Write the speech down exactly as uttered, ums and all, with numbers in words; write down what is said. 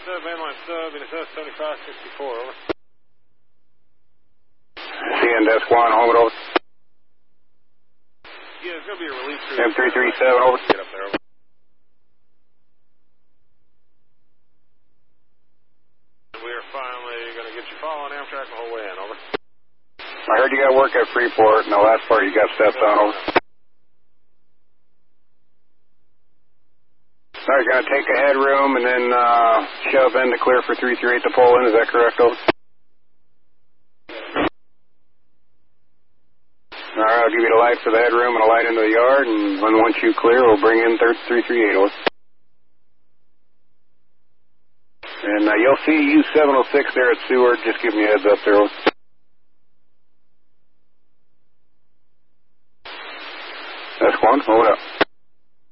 sub, mainline sub, N S S seventy-five sixty-four, over. C N desk one, hold it over. Yeah, it's going to be a relief crew. M three three seven, over. Get up there, over. We are finally going to get you following Amtrak the whole way in, over. I heard you got work at Freeport, and the last part you got steps on, over. All right, going to take a headroom and then uh, shove in to clear for three three eight to pull in. Is that correct, over? All right, I'll give you the light for the headroom and a light into the yard, and when once you clear, we'll bring in three three eight, over. And uh, you'll see U seven oh six there at Seward. Just give me a heads up there, over. That's one. Hold up.